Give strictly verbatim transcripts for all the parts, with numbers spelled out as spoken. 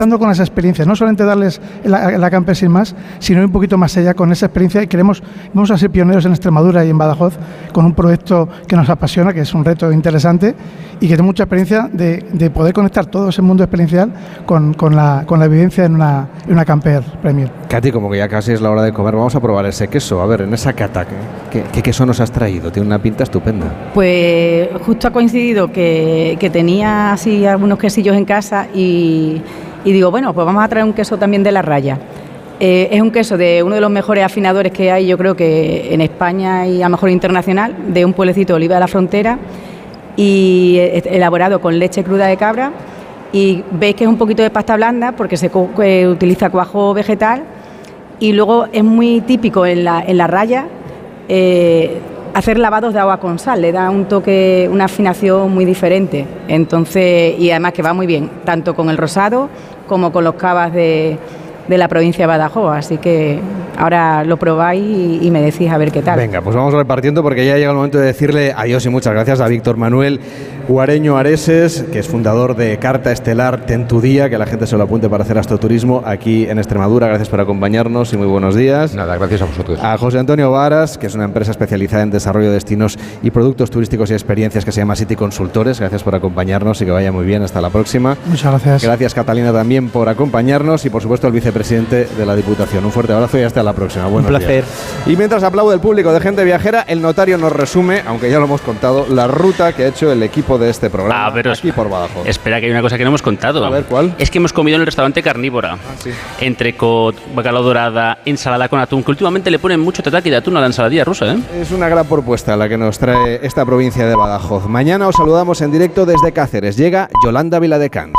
con esa experiencia, no solamente darles la, la camper sin más, sino un poquito más allá con esa experiencia, y queremos, vamos a ser pioneros en Extremadura y en Badajoz con un proyecto que nos apasiona, que es un reto interesante y que tiene mucha experiencia de, de poder conectar todo ese mundo experiencial con, con, la, con la vivencia en una, en una camper Premier. Katy, como que ya casi es la hora de comer, vamos a probar ese queso. A ver, en esa cata, ¿qué, qué queso nos has traído? Tiene una pinta estupenda. Pues justo ha coincidido que, que tenía así algunos quesillos en casa y... Y digo, bueno, pues vamos a traer un queso también de La Raya. Eh, es un queso de uno de los mejores afinadores que hay, yo creo que en España y a lo mejor internacional, de un pueblecito de Oliva de la Frontera, y elaborado con leche cruda de cabra. Y veis que es un poquito de pasta blanda porque se eh, utiliza cuajo vegetal. Y luego es muy típico en La, en la Raya eh, hacer lavados de agua con sal, le da un toque, una afinación muy diferente. Entonces, y además que va muy bien, tanto con el rosado como con los cavas de, de la provincia de Badajoz. Así que ahora lo probáis y, y me decís a ver qué tal. Venga, pues vamos repartiendo porque ya llega el momento de decirle adiós y muchas gracias a Víctor Manuel Guareño Areses, que es fundador de Carta Estelar Ten Tu Día, que la gente se lo apunte para hacer astroturismo aquí en Extremadura. Gracias por acompañarnos y muy buenos días. Nada, gracias a vosotros. A José Antonio Varas, que es una empresa especializada en desarrollo de destinos y productos turísticos y experiencias que se llama City Consultores. Gracias por acompañarnos y que vaya muy bien. Hasta la próxima. Muchas gracias. Gracias, Catalina, también por acompañarnos y, por supuesto, al vicepresidente de la Diputación. Un fuerte abrazo y hasta la próxima. Buenos Un placer. días. Y mientras aplaude el público de Gente Viajera, el notario nos resume, aunque ya lo hemos contado, la ruta que ha hecho el equipo de este programa. Ah, pero aquí por Badajoz. Espera, que hay una cosa que no hemos contado. A ver, ¿cuál? Es que hemos comido en el restaurante Carnívora. Ah, sí. Entrecot, bacalao dorada, ensalada con atún, que últimamente le ponen mucho tataki de atún a la ensaladilla rusa, ¿eh? Es una gran propuesta la que nos trae esta provincia de Badajoz. Mañana os saludamos en directo desde Cáceres. Llega Yolanda Viladecans.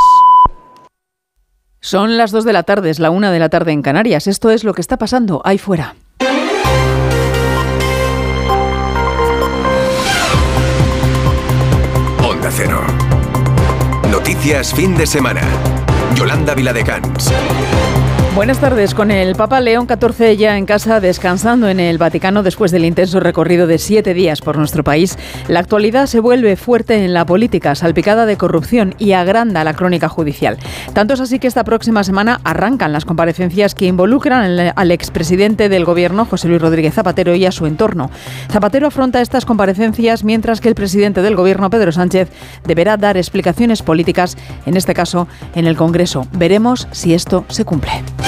Son las dos de la tarde, es la una de la tarde en Canarias. Esto es lo que está pasando ahí fuera. Onda Cero. Noticias fin de semana. Yolanda Viladecans. Buenas tardes. Con el Papa León catorce ya en casa, descansando en el Vaticano después del intenso recorrido de siete días por nuestro país, la actualidad se vuelve fuerte en la política, salpicada de corrupción, y agranda la crónica judicial. Tanto es así que esta próxima semana arrancan las comparecencias que involucran al expresidente del Gobierno, José Luis Rodríguez Zapatero, y a su entorno. Zapatero afronta estas comparecencias mientras que el presidente del Gobierno, Pedro Sánchez, deberá dar explicaciones políticas, en este caso en el Congreso. Veremos si esto se cumple.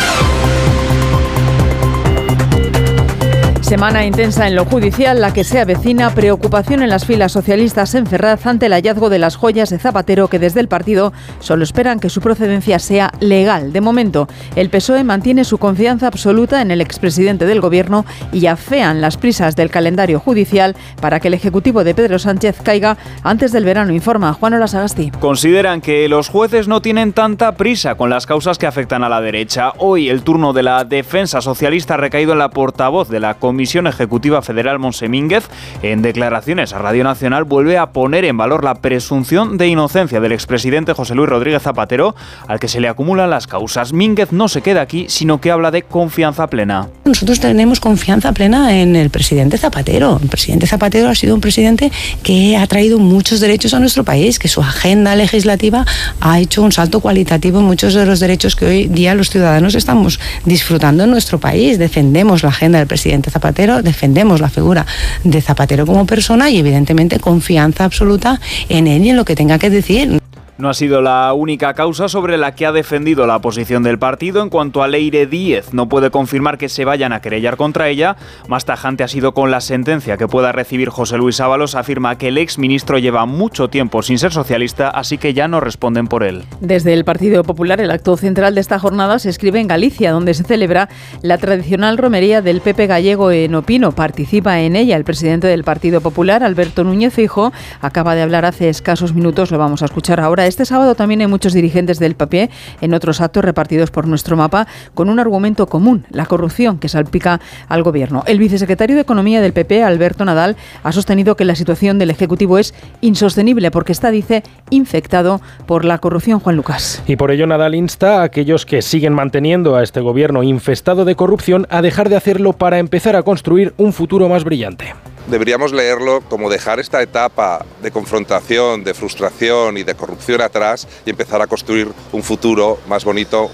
Semana intensa en lo judicial, la que se avecina. Preocupación en las filas socialistas en Ferraz ante el hallazgo de las joyas de Zapatero, que desde el partido solo esperan que su procedencia sea legal. De momento, el P S O E mantiene su confianza absoluta en el expresidente del Gobierno y afean las prisas del calendario judicial para que el Ejecutivo de Pedro Sánchez caiga antes del verano, informa Juan Olasagasti. Consideran que los jueces no tienen tanta prisa con las causas que afectan a la derecha. Hoy el turno de la defensa socialista ha recaído en la portavoz de la Comisión Comisión Ejecutiva Federal, Montse Mínguez. En declaraciones a Radio Nacional vuelve a poner en valor la presunción de inocencia del expresidente José Luis Rodríguez Zapatero, al que se le acumulan las causas. Mínguez no se queda aquí, sino que habla de confianza plena. Nosotros tenemos confianza plena en el presidente Zapatero. El presidente Zapatero ha sido un presidente que ha traído muchos derechos a nuestro país, que su agenda legislativa ha hecho un salto cualitativo en muchos de los derechos que hoy día los ciudadanos estamos disfrutando en nuestro país. Defendemos la agenda del presidente Zapatero. Zapatero, defendemos la figura de Zapatero como persona y evidentemente confianza absoluta en él y en lo que tenga que decir. No ha sido la única causa sobre la que ha defendido la posición del partido. En cuanto a Leire Díez, no puede confirmar que se vayan a querellar contra ella. Más tajante ha sido con la sentencia que pueda recibir José Luis Ábalos. Afirma que el exministro lleva mucho tiempo sin ser socialista, así que ya no responden por él. Desde el Partido Popular, el acto central de esta jornada se escribe en Galicia, donde se celebra la tradicional romería del P P gallego en Opino. Participa en ella el presidente del Partido Popular, Alberto Núñez Feijóo. Acaba de hablar hace escasos minutos, lo vamos a escuchar ahora. Este sábado también hay muchos dirigentes del P P en otros actos repartidos por nuestro mapa con un argumento común, la corrupción que salpica al Gobierno. El vicesecretario de Economía del P P, Alberto Nadal, ha sostenido que la situación del Ejecutivo es insostenible porque está, dice, infectado por la corrupción. Juan Lucas. Y por ello Nadal insta a aquellos que siguen manteniendo a este Gobierno infestado de corrupción a dejar de hacerlo para empezar a construir un futuro más brillante. deberíamos leerlo como dejar esta etapa de confrontación, de frustración y de corrupción atrás y empezar a construir un futuro más bonito,